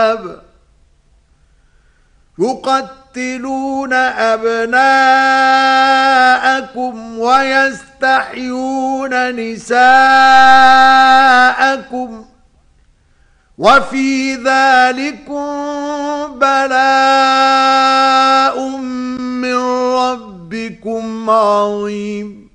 الكتاب يقتلون أبناءكم ويستحيون نساءكم وفي ذلكم بلاء من ربكم عظيم.